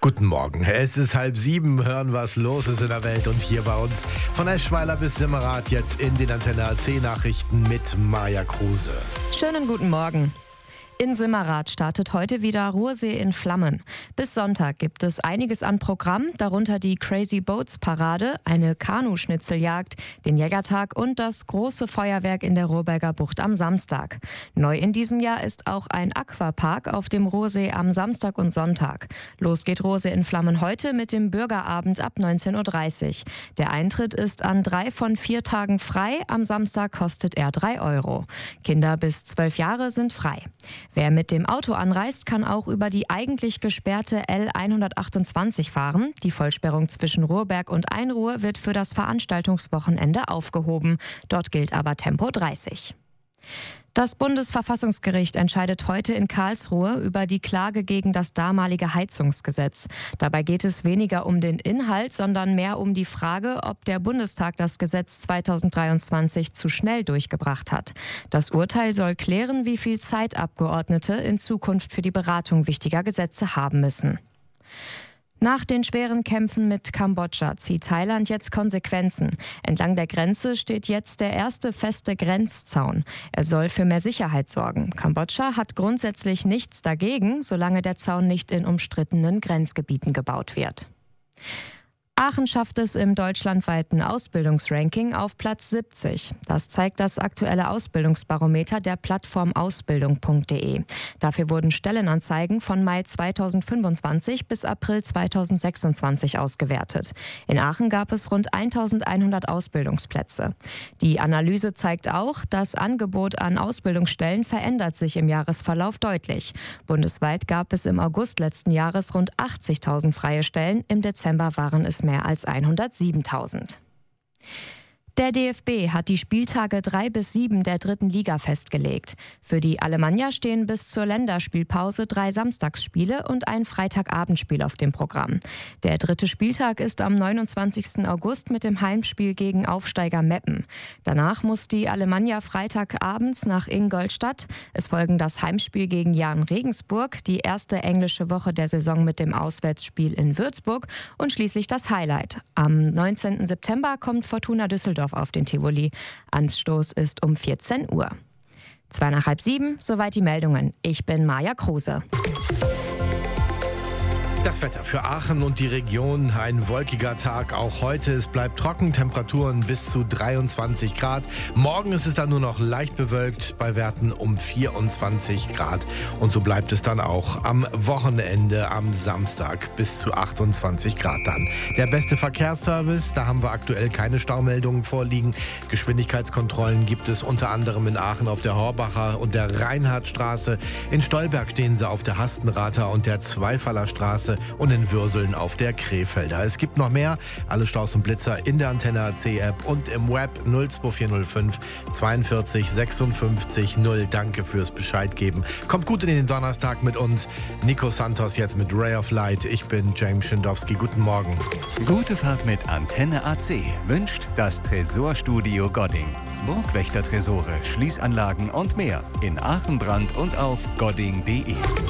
Guten Morgen. Es ist 6:30, hören, was los ist in der Welt und hier bei uns. Von Eschweiler bis Simmerath jetzt in den Antenne AC Nachrichten mit Maja Kruse. Schönen guten Morgen. In Simmerath startet heute wieder Ruhrsee in Flammen. Bis Sonntag gibt es einiges an Programm, darunter die Crazy Boats Parade, eine Kanu-Schnitzeljagd, den Jägertag und das große Feuerwerk in der Ruhrberger Bucht am Samstag. Neu in diesem Jahr ist auch ein Aquapark auf dem Ruhrsee am Samstag und Sonntag. Los geht Ruhrsee in Flammen heute mit dem Bürgerabend ab 19.30 Uhr. Der Eintritt ist an 3 von 4 Tagen frei, am Samstag kostet er 3 Euro. Kinder bis 12 Jahre sind frei. Wer mit dem Auto anreist, kann auch über die eigentlich gesperrte L128 fahren. Die Vollsperrung zwischen Ruhrberg und Einruhr wird für das Veranstaltungswochenende aufgehoben. Dort gilt aber Tempo 30. Das Bundesverfassungsgericht entscheidet heute in Karlsruhe über die Klage gegen das damalige Heizungsgesetz. Dabei geht es weniger um den Inhalt, sondern mehr um die Frage, ob der Bundestag das Gesetz 2023 zu schnell durchgebracht hat. Das Urteil soll klären, wie viel Zeit Abgeordnete in Zukunft für die Beratung wichtiger Gesetze haben müssen. Nach den schweren Kämpfen mit Kambodscha zieht Thailand jetzt Konsequenzen. Entlang der Grenze steht jetzt der erste feste Grenzzaun. Er soll für mehr Sicherheit sorgen. Kambodscha hat grundsätzlich nichts dagegen, solange der Zaun nicht in umstrittenen Grenzgebieten gebaut wird. Aachen schafft es im deutschlandweiten Ausbildungsranking auf Platz 70. Das zeigt das aktuelle Ausbildungsbarometer der Plattform ausbildung.de. Dafür wurden Stellenanzeigen von Mai 2025 bis April 2026 ausgewertet. In Aachen gab es rund 1100 Ausbildungsplätze. Die Analyse zeigt auch, das Angebot an Ausbildungsstellen verändert sich im Jahresverlauf deutlich. Bundesweit gab es im August letzten Jahres rund 80.000 freie Stellen. Im Dezember waren es mehr als 107.000. Der DFB hat die Spieltage 3 bis 7 der 3. Liga festgelegt. Für die Alemannia stehen bis zur Länderspielpause 3 Samstagsspiele und ein Freitagabendspiel auf dem Programm. Der 3. Spieltag ist am 29. August mit dem Heimspiel gegen Aufsteiger Meppen. Danach muss die Alemannia freitagabends nach Ingolstadt. Es folgen das Heimspiel gegen Jahn Regensburg, die erste englische Woche der Saison mit dem Auswärtsspiel in Würzburg und schließlich das Highlight. Am 19. September kommt Fortuna Düsseldorf auf den Tivoli. Anstoß ist um 14 Uhr. 6:30, soweit die Meldungen. Ich bin Maja Kruse. Das Wetter für Aachen und die Region, ein wolkiger Tag auch heute. Es bleibt trocken, Temperaturen bis zu 23 Grad. Morgen ist es dann nur noch leicht bewölkt, bei Werten um 24 Grad. Und so bleibt es dann auch am Wochenende, am Samstag bis zu 28 Grad dann. Der beste Verkehrsservice, da haben wir aktuell keine Staumeldungen vorliegen. Geschwindigkeitskontrollen gibt es unter anderem in Aachen auf der Horbacher und der Reinhardtstraße. In Stolberg stehen sie auf der Hastenrather und der Zweifaller Straße und in Würseln auf der Krefelder. Es gibt noch mehr. Alle Staus und Blitzer in der Antenne AC App und im Web 02405 42 56 0. Danke fürs Bescheid geben. Kommt gut in den Donnerstag mit uns. Nico Santos jetzt mit Ray of Light. Ich bin James Schindowski. Guten Morgen. Gute Fahrt mit Antenne AC wünscht das Tresorstudio Godding. Burgwächter-Tresore, Schließanlagen und mehr in Aachen, Brand und auf godding.de.